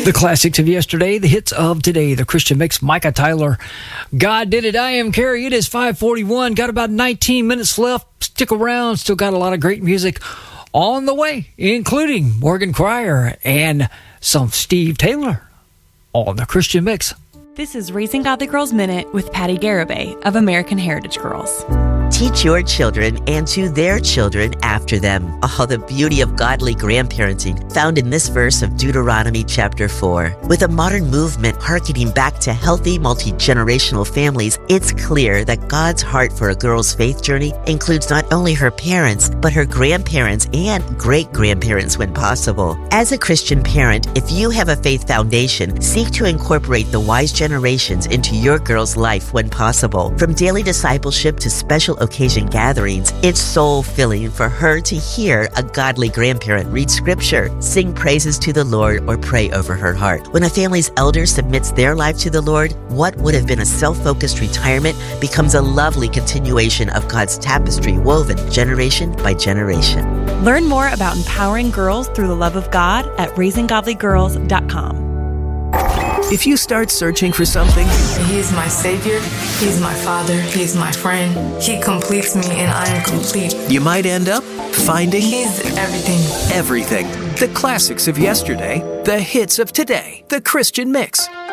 The classics of yesterday, the hits of today, the Christian Mix, Micah Tyler. God did it. I am Carrie. It is 5:41. Got about 19 minutes left. Stick around. Still got a lot of great music on the way, including Morgan Cryer and some Steve Taylor on the Christian Mix. This is Raising Godly Girls Minute with Patty Garibay of American Heritage Girls. Teach your children and to their children after them. Oh, the beauty of godly grandparenting found in this verse of Deuteronomy chapter 4. With a modern movement hearkening back to healthy multi-generational families, it's clear that God's heart for a girl's faith journey includes not only her parents, but her grandparents and great-grandparents when possible. As a Christian parent, if you have a faith foundation, seek to incorporate the wise generations into your girl's life when possible. From daily discipleship to special occasion gatherings, it's soul-filling for her to hear a godly grandparent read scripture, sing praises to the Lord, or pray over her heart. When a family's elder submits their life to the Lord, what would have been a self-focused retirement becomes a lovely continuation of God's tapestry woven generation by generation. Learn more about empowering girls through the love of God at raisinggodlygirls.com. If you start searching for something, He's my savior, He's my father, He's my friend. He completes me and I am complete. you might end up finding He's everything. everything. The classics of yesterday, the hits of today, the Christian Mix.